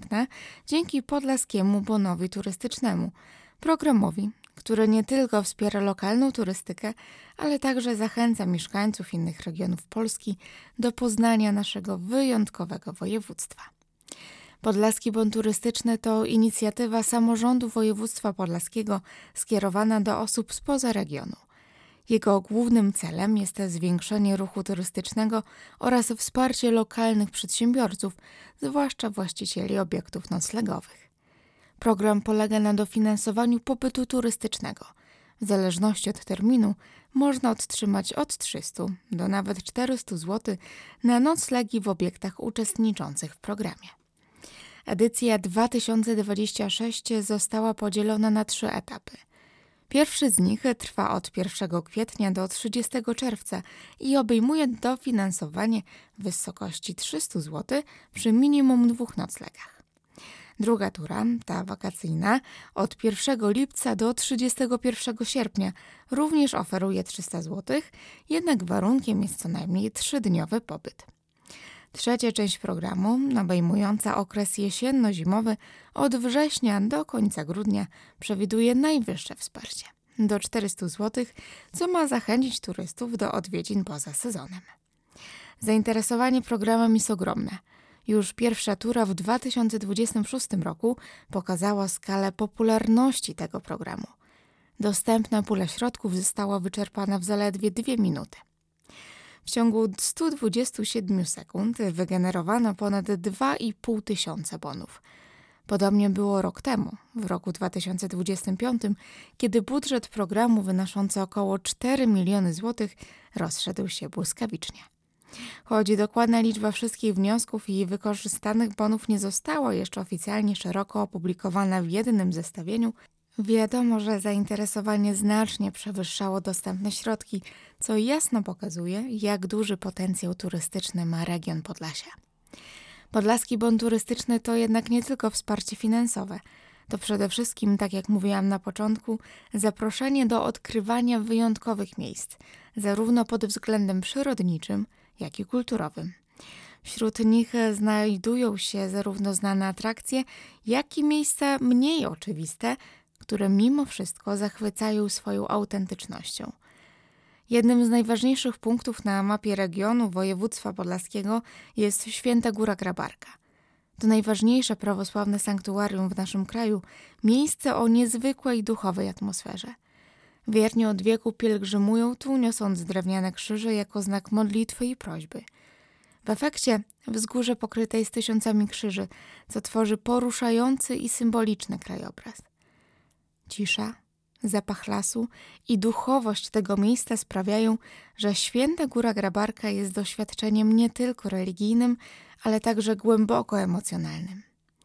dostępne dzięki Podlaskiemu Bonowi Turystycznemu, programowi, który nie tylko wspiera lokalną turystykę, ale także zachęca mieszkańców innych regionów Polski do poznania naszego wyjątkowego województwa. Podlaski Bon Turystyczny to inicjatywa samorządu województwa podlaskiego skierowana do osób spoza regionu. Jego głównym celem jest zwiększenie ruchu turystycznego oraz wsparcie lokalnych przedsiębiorców, zwłaszcza właścicieli obiektów noclegowych. Program polega na dofinansowaniu pobytu turystycznego. W zależności od terminu można otrzymać od 300 do nawet 400 zł na noclegi w obiektach uczestniczących w programie. Edycja 2026 została podzielona na 3 etapy. Pierwszy z nich trwa od 1 kwietnia do 30 czerwca i obejmuje dofinansowanie w wysokości 300 zł przy minimum 2 noclegach. Druga tura, ta wakacyjna, od 1 lipca do 31 sierpnia również oferuje 300 zł, jednak warunkiem jest co najmniej 3-dniowy pobyt. Trzecia część programu, obejmująca okres jesienno-zimowy od września do końca grudnia, przewiduje najwyższe wsparcie do 400 zł, co ma zachęcić turystów do odwiedzin poza sezonem. Zainteresowanie programem jest ogromne. Już pierwsza tura w 2026 roku pokazała skalę popularności tego programu. Dostępna pula środków została wyczerpana w zaledwie 2 minuty. W ciągu 127 sekund wygenerowano ponad 2,5 tysiąca bonów. Podobnie było rok temu, w roku 2025, kiedy budżet programu wynoszący około 4 miliony złotych rozszedł się błyskawicznie. Choć dokładna liczba wszystkich wniosków i wykorzystanych bonów nie została jeszcze oficjalnie szeroko opublikowana w jednym zestawieniu, wiadomo, że zainteresowanie znacznie przewyższało dostępne środki, co jasno pokazuje, jak duży potencjał turystyczny ma region Podlasia. Podlaski Bon Turystyczny to jednak nie tylko wsparcie finansowe. To przede wszystkim, tak jak mówiłam na początku, zaproszenie do odkrywania wyjątkowych miejsc, zarówno pod względem przyrodniczym, jak i kulturowym. Wśród nich znajdują się zarówno znane atrakcje, jak i miejsca mniej oczywiste, które mimo wszystko zachwycają swoją autentycznością. Jednym z najważniejszych punktów na mapie regionu województwa podlaskiego jest Święta Góra Grabarka. To najważniejsze prawosławne sanktuarium w naszym kraju, miejsce o niezwykłej duchowej atmosferze. Wierni od wieku pielgrzymują tu, niosąc drewniane krzyże jako znak modlitwy i prośby. W efekcie wzgórze pokryte jest tysiącami krzyży, co tworzy poruszający i symboliczny krajobraz. Cisza, zapach lasu i duchowość tego miejsca sprawiają, że Święta Góra Grabarka jest doświadczeniem nie tylko religijnym, ale także głęboko emocjonalnym.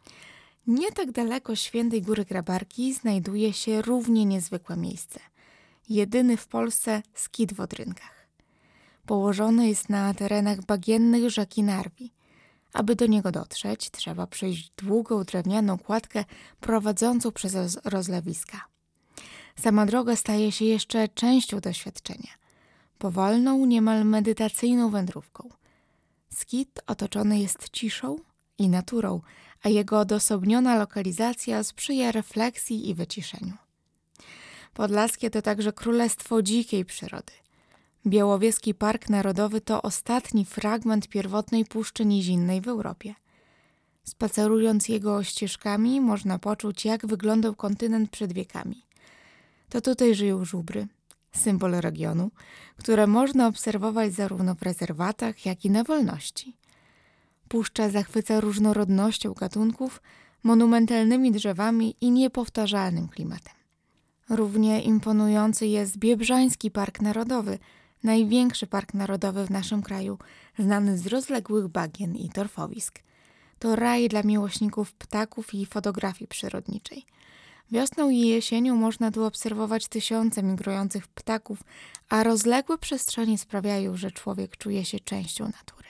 Nie tak daleko Świętej Góry Grabarki znajduje się równie niezwykłe miejsce. Jedyny w Polsce skit w Odrynkach. Położony jest na terenach bagiennych rzeki Narwi. Aby do niego dotrzeć, trzeba przejść długą drewnianą kładkę prowadzącą przez rozlewiska. Sama droga staje się jeszcze częścią doświadczenia. Powolną, niemal medytacyjną wędrówką. Skit otoczony jest ciszą i naturą, a jego odosobniona lokalizacja sprzyja refleksji i wyciszeniu. Podlaskie to także królestwo dzikiej przyrody. Białowieski Park Narodowy to ostatni fragment pierwotnej Puszczy Nizinnej w Europie. Spacerując jego ścieżkami, można poczuć, jak wyglądał kontynent przed wiekami. To tutaj żyją żubry, symbol regionu, które można obserwować zarówno w rezerwatach, jak i na wolności. Puszcza zachwyca różnorodnością gatunków, monumentalnymi drzewami i niepowtarzalnym klimatem. Równie imponujący jest Biebrzański Park Narodowy, największy park narodowy w naszym kraju, znany z rozległych bagien i torfowisk. To raj dla miłośników ptaków i fotografii przyrodniczej. Wiosną i jesienią można tu obserwować tysiące migrujących ptaków, a rozległe przestrzenie sprawiają, że człowiek czuje się częścią natury.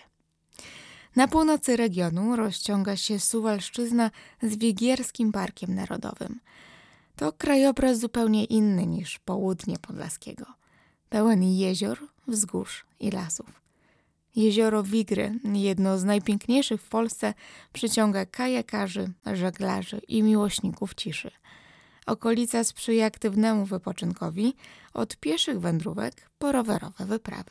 Na północy regionu rozciąga się Suwalszczyzna z Wigierskim Parkiem Narodowym. To krajobraz zupełnie inny niż południe Podlaskiego. Pełen jezior, wzgórz i lasów. Jezioro Wigry, jedno z najpiękniejszych w Polsce, przyciąga kajakarzy, żeglarzy i miłośników ciszy. Okolica sprzyja aktywnemu wypoczynkowi, od pieszych wędrówek po rowerowe wyprawy.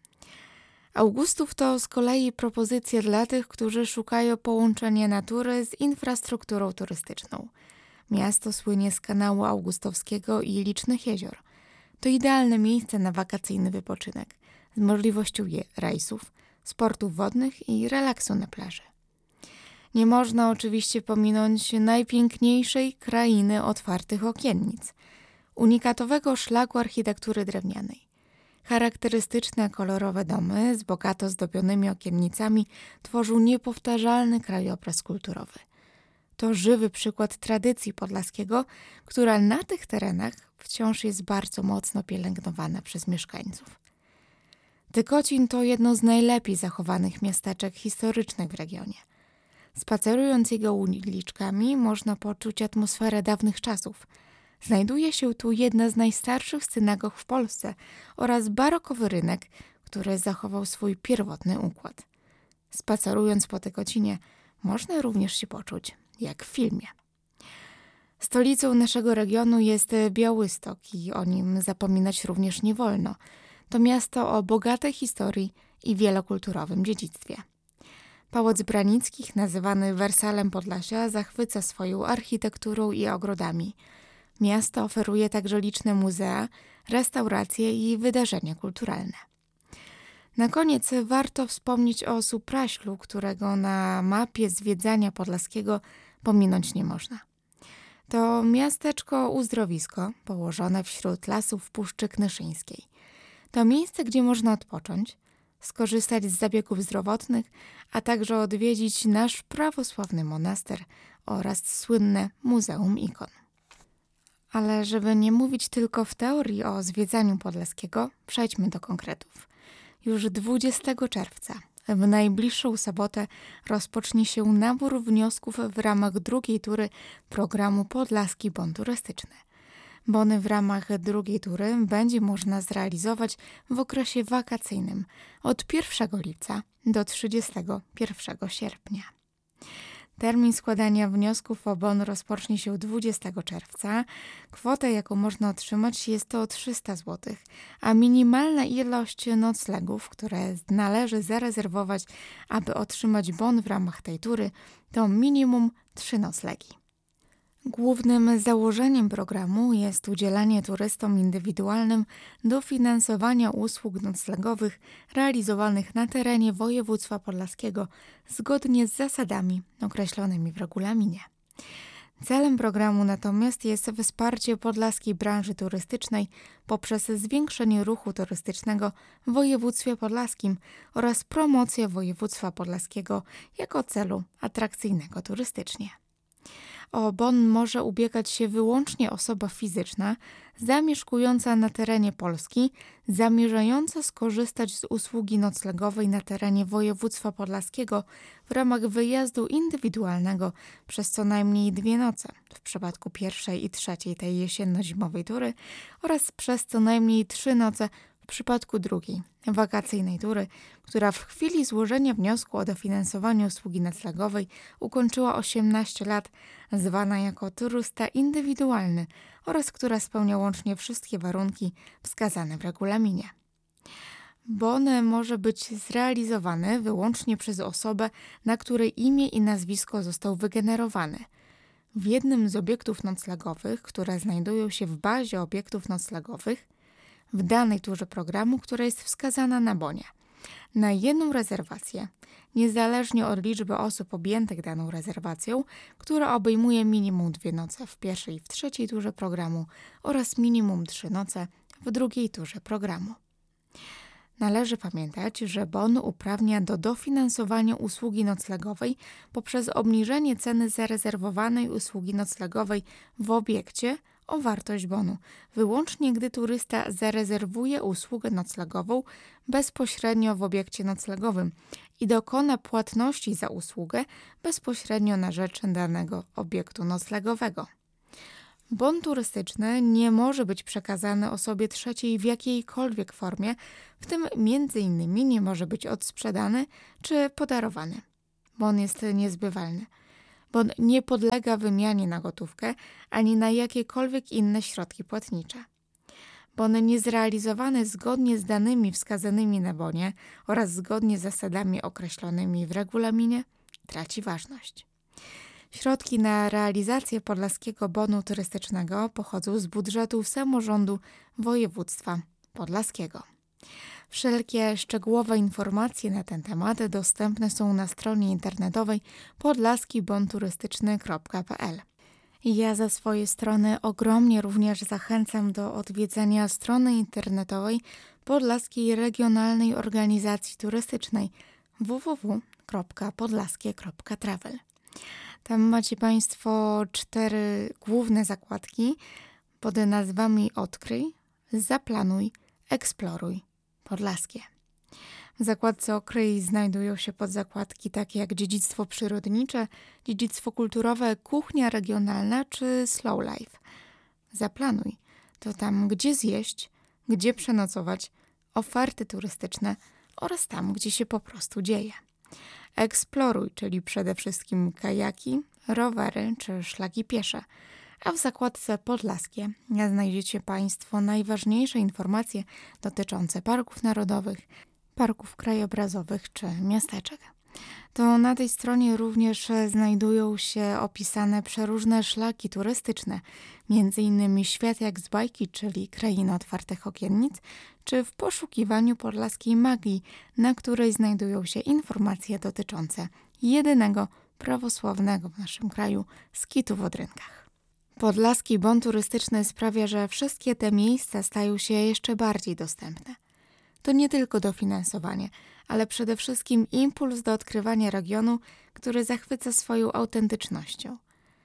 Augustów to z kolei propozycje dla tych, którzy szukają połączenia natury z infrastrukturą turystyczną. Miasto słynie z kanału augustowskiego i licznych jezior. To idealne miejsce na wakacyjny wypoczynek z możliwością rejsów, sportów wodnych i relaksu na plaży. Nie można oczywiście pominąć najpiękniejszej krainy otwartych okiennic, unikatowego szlaku architektury drewnianej. Charakterystyczne kolorowe domy z bogato zdobionymi okiennicami tworzą niepowtarzalny krajobraz kulturowy. To żywy przykład tradycji podlaskiego, która na tych terenach wciąż jest bardzo mocno pielęgnowana przez mieszkańców. Tykocin to jedno z najlepiej zachowanych miasteczek historycznych w regionie. Spacerując jego uliczkami można poczuć atmosferę dawnych czasów. Znajduje się tu jedna z najstarszych synagog w Polsce oraz barokowy rynek, który zachował swój pierwotny układ. Spacerując po Tykocinie można również się poczuć jak w filmie. Stolicą naszego regionu jest Białystok i o nim zapominać również nie wolno. To miasto o bogatej historii i wielokulturowym dziedzictwie. Pałac Branickich, nazywany Wersalem Podlasia, zachwyca swoją architekturą i ogrodami. Miasto oferuje także liczne muzea, restauracje i wydarzenia kulturalne. Na koniec warto wspomnieć o Supraślu, którego na mapie zwiedzania podlaskiego pominąć nie można. To miasteczko-uzdrowisko położone wśród lasów Puszczy Knyszyńskiej. To miejsce, gdzie można odpocząć, skorzystać z zabiegów zdrowotnych, a także odwiedzić nasz prawosławny monaster oraz słynne Muzeum Ikon. Ale żeby nie mówić tylko w teorii o zwiedzaniu podlaskiego, przejdźmy do konkretów. Już 20 czerwca, w najbliższą sobotę, rozpocznie się nabór wniosków w ramach drugiej tury programu Podlaski Bon Turystyczny. Bony w ramach drugiej tury będzie można zrealizować w okresie wakacyjnym od 1 lipca do 31 sierpnia. Termin składania wniosków o bon rozpocznie się 20 czerwca. Kwota, jaką można otrzymać, jest to 300 zł, a minimalna ilość noclegów, które należy zarezerwować, aby otrzymać bon w ramach tej tury, to minimum 3 noclegi. Głównym założeniem programu jest udzielanie turystom indywidualnym dofinansowania usług noclegowych realizowanych na terenie województwa podlaskiego zgodnie z zasadami określonymi w regulaminie. Celem programu natomiast jest wsparcie podlaskiej branży turystycznej poprzez zwiększenie ruchu turystycznego w województwie podlaskim oraz promocja województwa podlaskiego jako celu atrakcyjnego turystycznie. O bon może ubiegać się wyłącznie osoba fizyczna zamieszkująca na terenie Polski, zamierzająca skorzystać z usługi noclegowej na terenie województwa podlaskiego w ramach wyjazdu indywidualnego przez co najmniej 2 noce w przypadku pierwszej i trzeciej tej jesienno-zimowej tury oraz przez co najmniej 3 noce w przypadku drugiej, wakacyjnej tury, która w chwili złożenia wniosku o dofinansowanie usługi noclegowej ukończyła 18 lat, zwana jako turysta indywidualny oraz która spełnia łącznie wszystkie warunki wskazane w regulaminie. Bon może być zrealizowany wyłącznie przez osobę, na której imię i nazwisko został wygenerowany. W jednym z obiektów noclegowych, które znajdują się w bazie obiektów noclegowych, w danej turze programu, która jest wskazana na bonie. Na jedną rezerwację, niezależnie od liczby osób objętych daną rezerwacją, która obejmuje minimum 2 noce w pierwszej i w trzeciej turze programu oraz minimum 3 noce w drugiej turze programu. Należy pamiętać, że bon uprawnia do dofinansowania usługi noclegowej poprzez obniżenie ceny zarezerwowanej usługi noclegowej w obiekcie o wartość bonu, wyłącznie gdy turysta zarezerwuje usługę noclegową bezpośrednio w obiekcie noclegowym i dokona płatności za usługę bezpośrednio na rzecz danego obiektu noclegowego. Bon turystyczny nie może być przekazany osobie trzeciej w jakiejkolwiek formie, w tym m.in. nie może być odsprzedany czy podarowany. Bon jest niezbywalny. Bon nie podlega wymianie na gotówkę ani na jakiekolwiek inne środki płatnicze. Bon niezrealizowany zgodnie z danymi wskazanymi na bonie oraz zgodnie z zasadami określonymi w regulaminie traci ważność. Środki na realizację podlaskiego bonu turystycznego pochodzą z budżetu samorządu województwa podlaskiego. Wszelkie szczegółowe informacje na ten temat dostępne są na stronie internetowej podlaskibonturystyczny.pl. Ja ze swojej strony ogromnie również zachęcam do odwiedzenia strony internetowej Podlaskiej Regionalnej Organizacji Turystycznej www.podlaskie.travel. Tam macie Państwo 4 główne zakładki pod nazwami Odkryj, Zaplanuj, Eksploruj, Podlaskie. W zakładce Odkryj znajdują się podzakładki takie jak dziedzictwo przyrodnicze, dziedzictwo kulturowe, kuchnia regionalna czy slow life. Zaplanuj to tam, gdzie zjeść, gdzie przenocować, oferty turystyczne oraz tam, gdzie się po prostu dzieje. Eksploruj, czyli przede wszystkim kajaki, rowery czy szlaki piesze. A w zakładce Podlaskie znajdziecie Państwo najważniejsze informacje dotyczące parków narodowych, parków krajobrazowych czy miasteczek. To na tej stronie również znajdują się opisane przeróżne szlaki turystyczne, m.in. Świat jak z bajki, czyli Kraina Otwartych Okiennic, czy W poszukiwaniu podlaskiej magii, na której znajdują się informacje dotyczące jedynego prawosławnego w naszym kraju skitu w Odrynkach. Podlaski bon turystyczny sprawia, że wszystkie te miejsca stają się jeszcze bardziej dostępne. To nie tylko dofinansowanie, ale przede wszystkim impuls do odkrywania regionu, który zachwyca swoją autentycznością.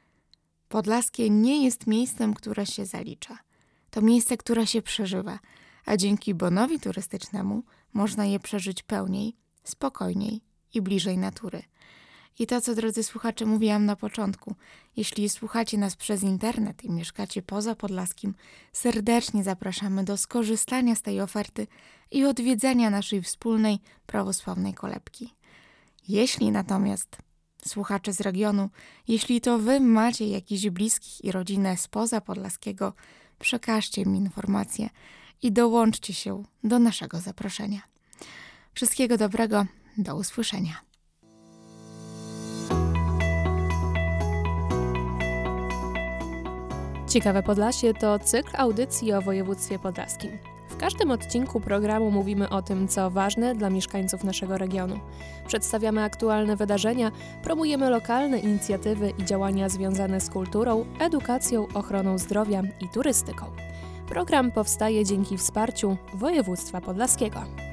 Podlaskie nie jest miejscem, które się zalicza. To miejsce, które się przeżywa, a dzięki bonowi turystycznemu można je przeżyć pełniej, spokojniej i bliżej natury. I to, co drodzy słuchacze mówiłam na początku, jeśli słuchacie nas przez internet i mieszkacie poza Podlaskim, serdecznie zapraszamy do skorzystania z tej oferty i odwiedzenia naszej wspólnej prawosławnej kolebki. Jeśli natomiast słuchacze z regionu, jeśli to wy macie jakichś bliskich i rodzinę spoza Podlaskiego, przekażcie mi informacje i dołączcie się do naszego zaproszenia. Wszystkiego dobrego, do usłyszenia. Ciekawe Podlasie to cykl audycji o województwie podlaskim. W każdym odcinku programu mówimy o tym, co ważne dla mieszkańców naszego regionu. Przedstawiamy aktualne wydarzenia, promujemy lokalne inicjatywy i działania związane z kulturą, edukacją, ochroną zdrowia i turystyką. Program powstaje dzięki wsparciu województwa podlaskiego.